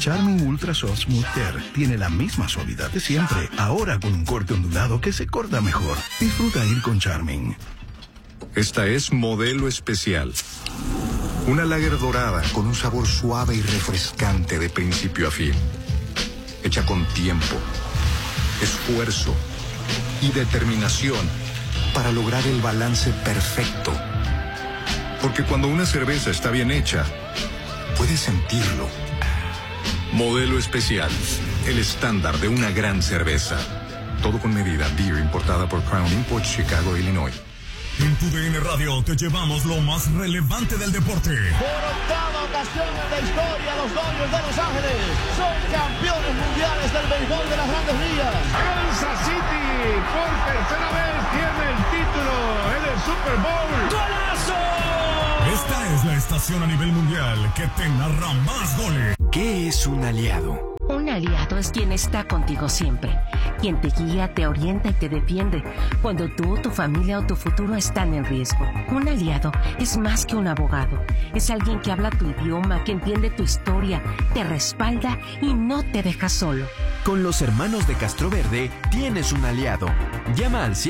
Charming Ultra Soft Smooth Care tiene la misma suavidad de siempre, ahora con un corte ondulado que se corta mejor. Disfruta ir con Charming. Esta es Modelo Especial. Una lager dorada con un sabor suave y refrescante de principio a fin. Hecha con tiempo, esfuerzo y determinación para lograr el balance perfecto. Porque cuando una cerveza está bien hecha, puedes sentirlo. Modelo Especial, el estándar de una gran cerveza. Todo con medida. Beer importada por Crown Imports, Chicago, Illinois. En tu DN Radio te llevamos lo más relevante del deporte. Por octava ocasión en la historia, los Dodgers de Los Ángeles son campeones mundiales del béisbol de las Grandes Ligas. Kansas City por tercera vez tiene el título en el Super Bowl. ¡Golazo! Esta es la estación a nivel mundial que te narra más goles. ¿Qué es un aliado? Un aliado es quien está contigo siempre, quien te guía, te orienta y te defiende cuando tú, tu familia o tu futuro están en riesgo. Un aliado es más que un abogado, es alguien que habla tu idioma, que entiende tu historia, te respalda y no te deja solo. Con los hermanos de Castroverde tienes un aliado. Llama al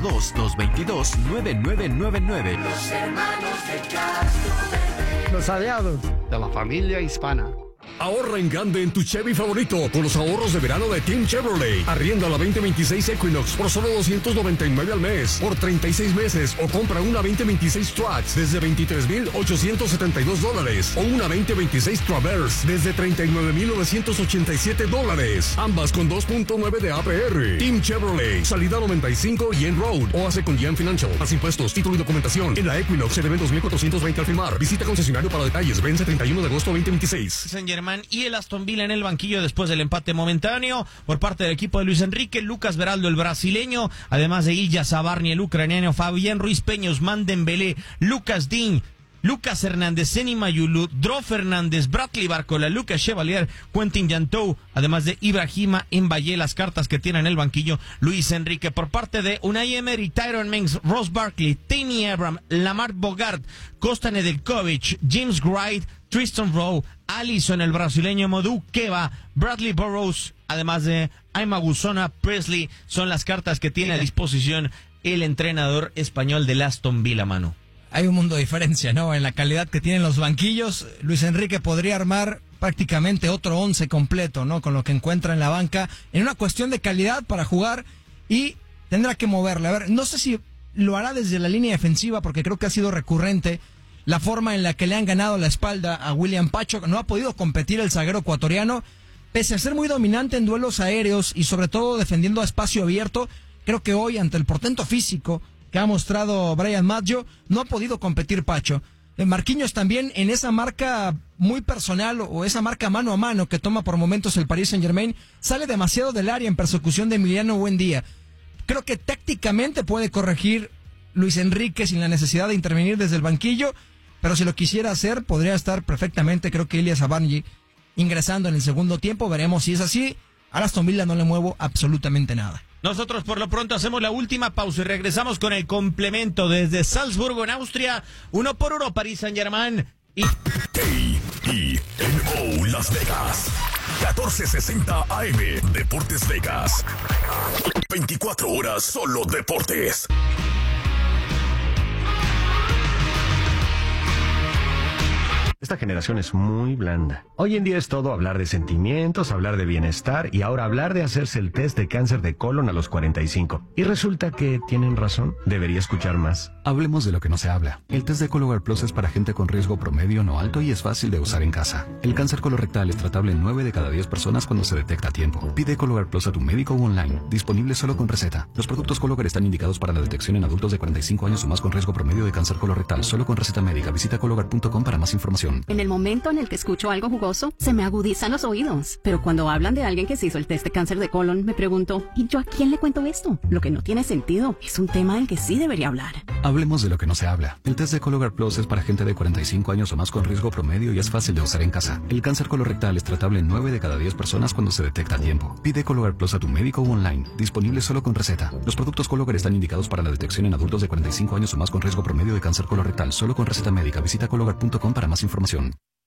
702-222-9999. Los hermanos de Castroverde. Los aliados de la familia hispana. Ahorra en grande en tu Chevy favorito con los ahorros de verano de Team Chevrolet. Arrienda la 2026 Equinox por solo $299 al mes por 36 meses o compra una 2026 Trax desde $23,872 o una 2026 Traverse desde $39,987. Ambas con 2.9 de APR. Team Chevrolet, salida 95 y en Road o hace con GM Financial. Más impuestos, título y documentación. En la Equinox se deben 2,420 al firmar. Visita concesionario para detalles. Vence 31 de agosto 2026. Saint-Germain y el Aston Villa en el banquillo después del empate momentáneo por parte del equipo de Luis Enrique. Lucas Beraldo, el brasileño, además de Ilya Zabarny, el ucraniano, Fabián Ruiz Peña, Ousmane Dembélé, Lucas Digne, Lucas Hernández, Seny Mayulu, Dro Fernández, Bradley Barcola, Lucas Chevalier, Quentin Jantou, además de Ibrahima Mbaye, las cartas que tiene en el banquillo Luis Enrique. Por parte de Unai Emery, Tyron Mings, Ross Barkley, Tammy Abraham, Lamar Bogart, Costa Nedeljkovic, James Wright, Tristan Rowe, Alisson, el brasileño, Modou Keba, Bradley Burrows, además de Aimagusona Presley, son las cartas que tiene a disposición el entrenador español del Aston Villa, Manu. Hay un mundo de diferencia, ¿no? En la calidad que tienen los banquillos, Luis Enrique podría armar prácticamente otro 11 completo, ¿no? Con lo que encuentra en la banca, en una cuestión de calidad para jugar y tendrá que moverle. A ver, no sé si lo hará desde la línea defensiva porque creo que ha sido recurrente la forma en la que le han ganado la espalda a William Pacho. No ha podido competir el zaguero ecuatoriano, pese a ser muy dominante en duelos aéreos y sobre todo defendiendo a espacio abierto. Creo que hoy, ante el portento físico que ha mostrado Brian Maggio, no ha podido competir Pacho. Marquinhos también en esa marca muy personal o esa marca mano a mano que toma por momentos el Paris Saint-Germain, sale demasiado del área en persecución de Emiliano Buendía. Creo que tácticamente puede corregir Luis Enrique sin la necesidad de intervenir desde el banquillo, pero si lo quisiera hacer, podría estar perfectamente, creo que Ilya Zabarny ingresando en el segundo tiempo. Veremos si es así. A Aston Villa no le muevo absolutamente nada. Nosotros por lo pronto hacemos la última pausa y regresamos con el complemento desde Salzburgo en Austria. 1-1 Paris Saint-Germain y KINO Las Vegas 1460 AM Deportes Vegas. 24 horas solo deportes. Esta generación es muy blanda. Hoy en día es todo hablar de sentimientos, hablar de bienestar y ahora hablar de hacerse el test de cáncer de colon a los 45. Y resulta que tienen razón. Debería escuchar más. Hablemos de lo que no se habla. El test de Cologuard Plus es para gente con riesgo promedio no alto y es fácil de usar en casa. El cáncer colorectal es tratable en 9 de cada 10 personas cuando se detecta a tiempo. Pide Cologuard Plus a tu médico o online. Disponible solo con receta. Los productos Cologuard están indicados para la detección en adultos de 45 años o más con riesgo promedio de cáncer colorectal. Solo con receta médica. Visita cologuard.com para más información. En el momento en el que escucho algo jugoso, se me agudizan los oídos. Pero cuando hablan de alguien que se hizo el test de cáncer de colon, me pregunto, ¿y yo a quién le cuento esto? Lo que no tiene sentido. Es un tema del que sí debería hablar. Hablemos de lo que no se habla. El test de Cologuard Plus es para gente de 45 años o más con riesgo promedio y es fácil de usar en casa. El cáncer colorectal es tratable en 9 de cada 10 personas cuando se detecta a tiempo. Pide Cologuard Plus a tu médico o online. Disponible solo con receta. Los productos Cologuard están indicados para la detección en adultos de 45 años o más con riesgo promedio de cáncer colorectal. Solo con receta médica. Visita cologuard.com para más información.